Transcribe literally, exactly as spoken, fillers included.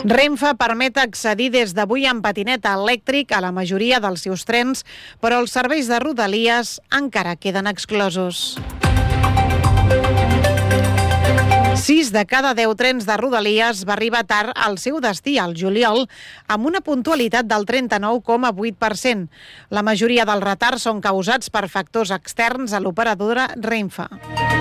Renfe permet accedir des d'avui en patineta elèctric a la majoria dels seus trens, però els serveis de Rodalies encara queden exclosos. Sis de cada deu trens de Rodalies va arribar tard al seu destí al juliol, amb una puntualitat del trenta-nou coma vuit per cent. La majoria dels retards són causats per factors externs a l'operadora Renfe.